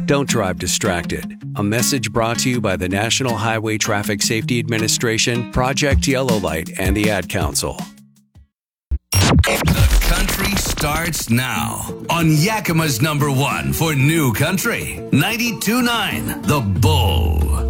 Don't drive distracted. A message brought to you by the National Highway Traffic Safety Administration, Project Yellow Light, and the Ad Council. The country starts now on Yakima's #1 for New Country, 92.9 The Bull.